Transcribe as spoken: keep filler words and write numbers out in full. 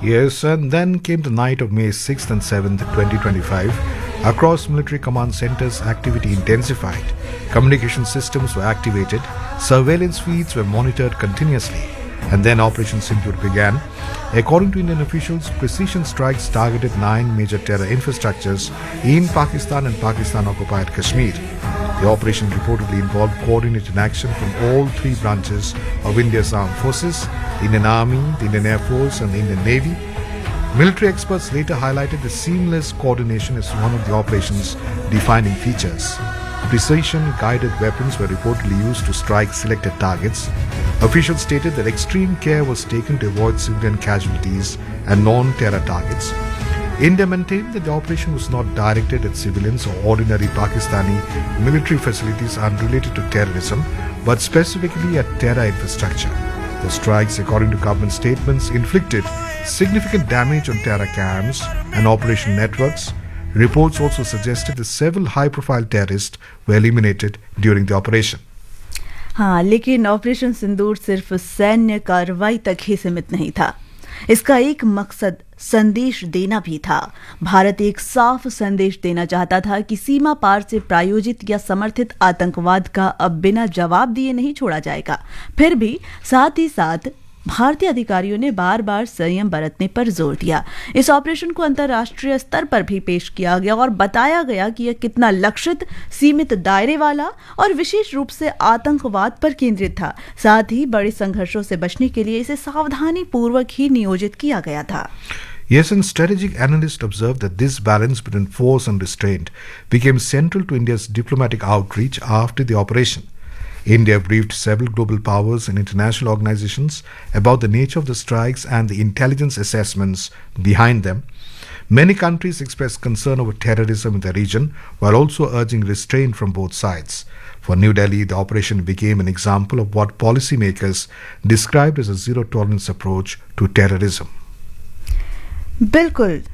Yes, and then came the night of May sixth and seventh, twenty twenty-five. Across military command centers, activity intensified. Communication systems were activated. Surveillance feeds were monitored continuously. And then Operation Sindoor began. According to Indian officials, precision strikes targeted nine major terror infrastructures in Pakistan and Pakistan-occupied Kashmir. The operation reportedly involved coordinated action from all three branches of India's armed forces, the Indian Army, the Indian Air Force and the Indian Navy. Military experts later highlighted the seamless coordination as one of the operation's defining features. Precision-guided weapons were reportedly used to strike selected targets. Officials stated that extreme care was taken to avoid civilian casualties and non-terror targets. India maintained that the operation was not directed at civilians or ordinary Pakistani military facilities unrelated to terrorism, but specifically at terror infrastructure. The strikes, according to government statements, inflicted significant damage on terror camps and operation networks. Reports also suggested that several high-profile terrorists were eliminated during the operation. हाँ, लेकिन operation सिंदूर सिर्फ सैन्य कार्रवाई तक ही सीमित नहीं था। इसका एक मकसद संदेश देना भी था। भारत एक साफ संदेश देना चाहता था कि सीमा पार से प्रायोजित या समर्थित आतंकवाद का अब बिना जवाब दिए नहीं छोड़ा जाएगा। फिर भी साथ ही साथ भारतीय अधिकारियों ने बार बार संयम बरतने पर जोर दिया। इस ऑपरेशन को अंतर्राष्ट्रीय स्तर पर भी पेश किया गया और बताया गया कि यह कितना लक्षित, सीमित दायरे वाला और विशेष रूप से आतंकवाद पर केंद्रित था। साथ ही बड़े संघर्षों से बचने के लिए इसे सावधानी पूर्वक ही नियोजित किया गया था। Yes, and strategic analysts observed that this balance between force and restraint became central to India's diplomatic outreach after the operation. India briefed several global powers and international organizations about the nature of the strikes and the intelligence assessments behind them. Many countries expressed concern over terrorism in the region while also urging restraint from both sides. For New Delhi, the operation became an example of what policymakers described as a zero-tolerance approach to terrorism. बिल्कुल